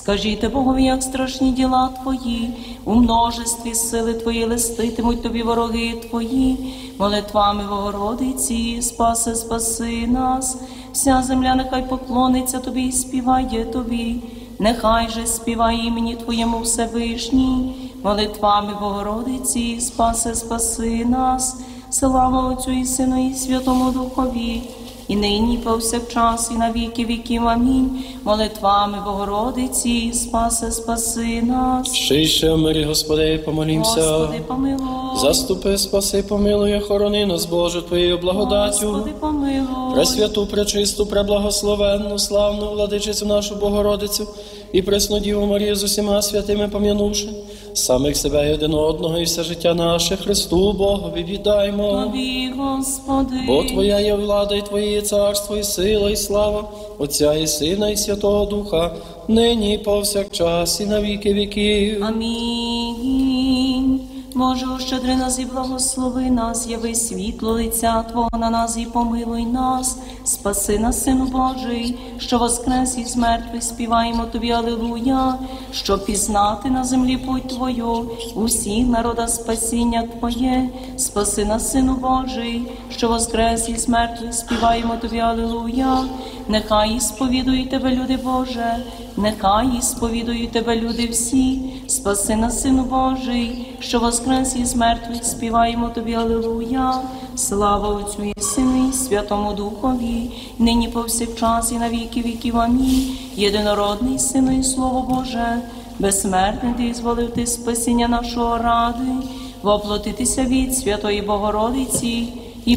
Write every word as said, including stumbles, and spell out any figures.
Скажіть Богові, як страшні діла Твої, у множестві сили Твої листитимуть Тобі вороги Твої, молитвами Богородиці, спаси, спаси нас. Вся земля нехай поклониться Тобі і співає Тобі, нехай же співає імені Твоєму Всевишній, молитвами Богородиці, спаси, спаси нас. Слава Отцю і Сину і Святому Духові, і нині, повсякчас, і на віки віків. Амінь. Молитвами Богородиці, спаси, спаси нас. Ще й ще в мирі, Господи, помолімся. Господи, помилуй. Заступи, спаси, помилуй, охорони нас, Боже, Твоєю благодаттю. Господи, помилуй. Пресвяту, пречисту, преблагословенну, славну владичицю нашу Богородицю і пресну Діву Марію з усіма святими пом'янувши, самих себе і один одного, і все життя наше Христу Богові віддаймо. Тобі, Господи. Бо Твоя є влада, і Твоє є царство, і сила, і слава Отця і Сина, і Святого Духа, нині і повсякчас, і на віки віків. Амінь. Боже, ощадри нас і благослови нас, яви світло лиця Твого на нас і помилуй нас. Спаси нас, Сину Божий, що воскрес із мертвих, співаємо Тобі, алілуя, щоб пізнати на землі путь Твою, усіх народа спасіння Твоє. Спаси нас, Сину Божий, що воскрес із мертвих, співаємо Тобі, алілуя. Нехай ісповідують Тебе, люди Боже, нехай ісповідують Тебе, люди всі. Спаси нас, Сину Божий, що воскрес із мертвих, співаємо Тобі, алілуя. Слава Отцю і Сину і Святому Духові, нині повсякчас і на віки віків. Амінь. Єдинородний Сину і Слово Боже, безсмертний Ти зволив Ти спасіння нашого ради, воплотитися від Святої Богородиці,